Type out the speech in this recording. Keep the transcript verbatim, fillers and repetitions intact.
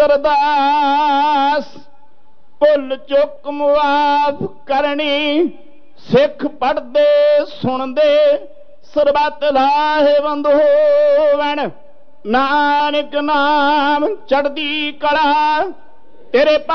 अरदास भुल चुक मुआफ करनी सिख पढ़दे सुनदे सरबत लाहेवंद होवण नानक नाम चढ़दी कला तेरे